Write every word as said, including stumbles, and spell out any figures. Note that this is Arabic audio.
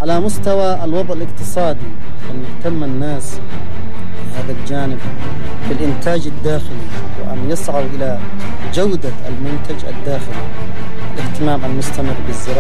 على مستوى الوضع الاقتصادي، أن يهتم الناس بهذا الجانب في الإنتاج الداخلي، وأن يسعوا إلى جودة المنتج الداخلي، الاهتمام المستمر بالزراعة.